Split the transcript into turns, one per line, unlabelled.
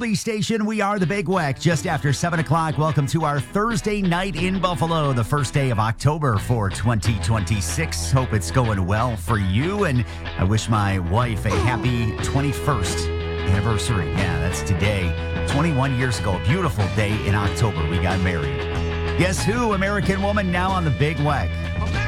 Weekly station. We are the Big Weck, just after 7 o'clock. Welcome to our Thursday night in Buffalo, the first day of October for 2026. Hope it's going well for you, and I wish my wife a happy 21st anniversary. Yeah, that's today. 21 years ago, a beautiful day in October, we got married. Guess who? American woman now on the Big Weck.